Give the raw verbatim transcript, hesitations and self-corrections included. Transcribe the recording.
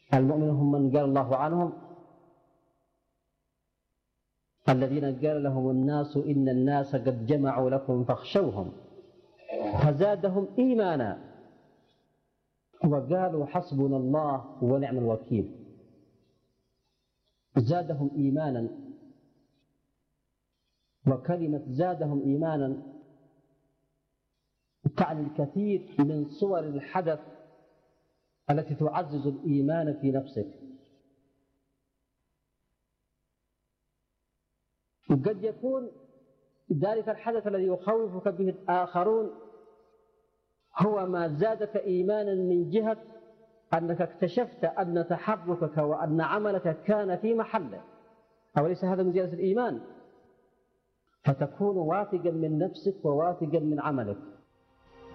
المؤمنون هم من قال الله عنهم الذين قال لهم الناس إن الناس قد جمعوا لكم فاخشوهم فزادهم إيمانا وقالوا حسبنا الله ونعم الوكيل. زادهم إيمانا، وكلمة زادهم إيمانا تعني الكثير من صور الحدث التي تعزز الإيمان في نفسك. وقد يكون ذلك الحدث الذي يخوفك به الآخرون هو ما زادك إيمانا من جهة أنك اكتشفت أن تحركك وأن عملك كان في محله، أوليس هذا من زيادة الإيمان؟ فتكون واثقا من نفسك وواثقا من عملك.